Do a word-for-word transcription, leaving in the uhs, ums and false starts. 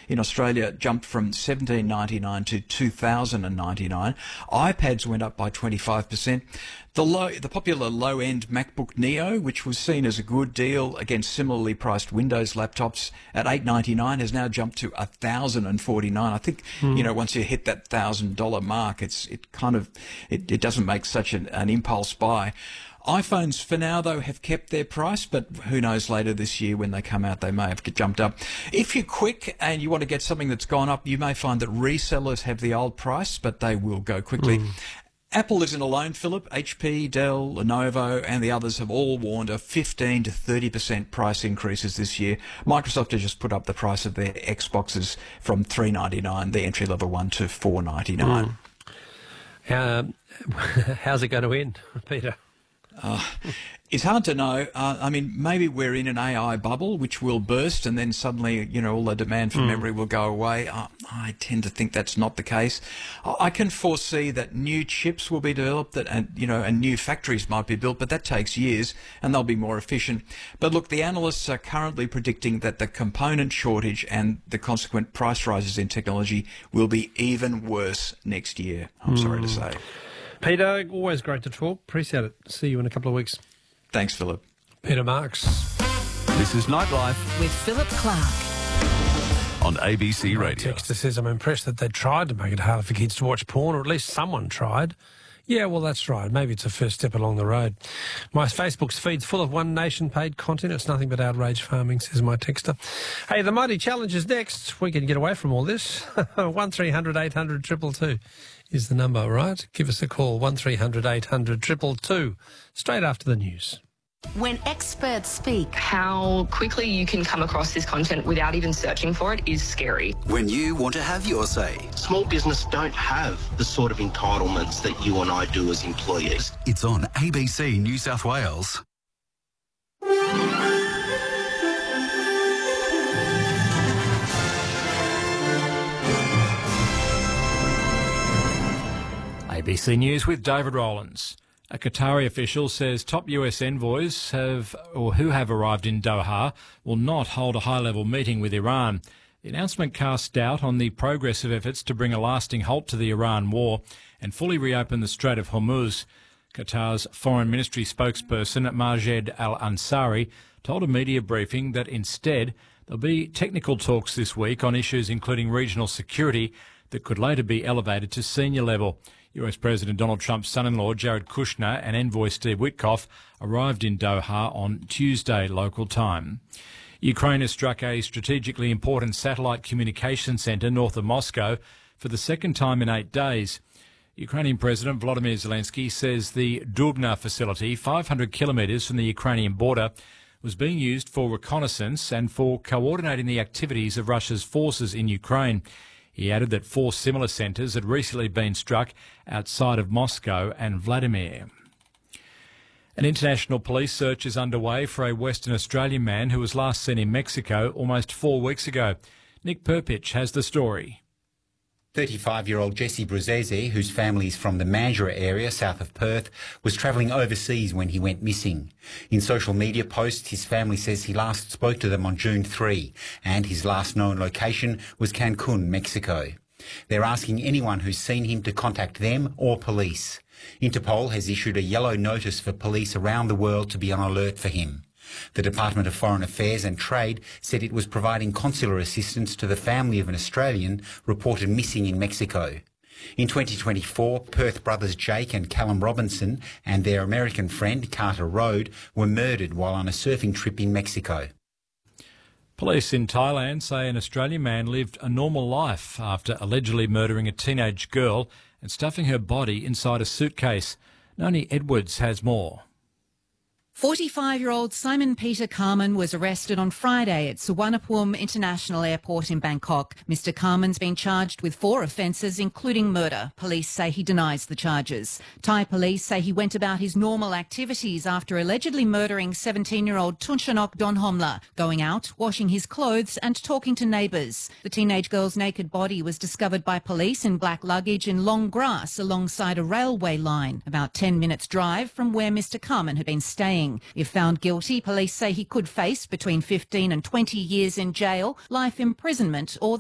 in Australia jumped from seventeen ninety-nine to two thousand ninety-nine. iPads went up by twenty-five percent. The low, the popular low-end MacBook Neo, which was seen as a good deal against similarly priced Windows laptops at eight ninety-nine, has now jumped to one thousand forty-nine. I think, mm. you know, once you hit that one thousand dollars mark, it's it kind of it, it doesn't make such an, an impulse buy. iPhones for now, though, have kept their price, but who knows, later this year when they come out, they may have jumped up. If you're quick and you want to get something that's gone up, you may find that resellers have the old price, but they will go quickly. Mm. Apple isn't alone, Philip. H P, Dell, Lenovo and the others have all warned of fifteen to thirty percent price increases this year. Microsoft has just put up the price of their Xboxes from three ninety-nine, the entry-level one, to four ninety-nine. Mm. Uh, how's it going to end, Peter? Uh, it's hard to know. Uh, I mean, maybe we're in an A I bubble which will burst and then suddenly, you know, all the demand for mm. memory will go away. Uh, I tend to think that's not the case. I can foresee that new chips will be developed that, and, you know, and new factories might be built, but that takes years and they'll be more efficient. But look, the analysts are currently predicting that the component shortage and the consequent price rises in technology will be even worse next year, I'm mm. sorry to say. Peter, always great to talk. Appreciate it. See you in a couple of weeks. Thanks, Philip. Peter Marks. This is Nightlife with Philip Clark on A B C Radio. Texter says, I'm impressed that they tried to make it harder for kids to watch porn, or at least someone tried. Yeah, well, that's right. Maybe it's a first step along the road. My Facebook's feed's full of One Nation paid content. It's nothing but outrage farming, says my texter. Hey, the Mighty Challenge is next. We can get away from all this. one three hundred eight hundred two two two is the number, right? Give us a call, one three hundred eight hundred two two two, straight after the news. When experts speak, how quickly you can come across this content without even searching for it is scary. When you want to have your say. Small business don't have the sort of entitlements that you and I do as employees. It's on A B C New South Wales. A B C News with David Rowlands. A Qatari official says top U S envoys have, or who have arrived in Doha, will not hold a high-level meeting with Iran. The announcement casts doubt on the progress of efforts to bring a lasting halt to the Iran war and fully reopen the Strait of Hormuz. Qatar's Foreign Ministry spokesperson Majed Al-Ansari told a media briefing that instead there'll be technical talks this week on issues including regional security that could later be elevated to senior level. U S President Donald Trump's son-in-law, Jared Kushner, and envoy Steve Witkoff arrived in Doha on Tuesday local time. Ukraine has struck a strategically important satellite communication centre north of Moscow for the second time in eight days. Ukrainian President Volodymyr Zelensky says the Dubna facility, five hundred kilometres from the Ukrainian border, was being used for reconnaissance and for coordinating the activities of Russia's forces in Ukraine. He added that four similar centres had recently been struck outside of Moscow and Vladimir. An international police search is underway for a Western Australian man who was last seen in Mexico almost four weeks ago. Nick Perpich has the story. thirty-five-year-old Jesse Bruzzese, whose family is from the Mandurah area south of Perth, was travelling overseas when he went missing. In social media posts, his family says he last spoke to them on June third, and his last known location was Cancun, Mexico. They're asking anyone who's seen him to contact them or police. Interpol has issued a yellow notice for police around the world to be on alert for him. The Department of Foreign Affairs and Trade said it was providing consular assistance to the family of an Australian reported missing in Mexico. In twenty twenty-four, Perth brothers Jake and Callum Robinson and their American friend Carter Rode were murdered while on a surfing trip in Mexico. Police in Thailand say an Australian man lived a normal life after allegedly murdering a teenage girl and stuffing her body inside a suitcase. Noni Edwards has more. forty-five-year-old Simon Peter Carman was arrested on Friday at Suvarnabhumi International Airport in Bangkok. Mister Carman's been charged with four offences, including murder. Police say he denies the charges. Thai police say he went about his normal activities after allegedly murdering seventeen-year-old Tunchanok Donhomla, going out, washing his clothes and talking to neighbours. The teenage girl's naked body was discovered by police in black luggage in long grass alongside a railway line, about ten minutes' drive from where Mister Carman had been staying. If found guilty, police say he could face between fifteen and twenty years in jail, life imprisonment or the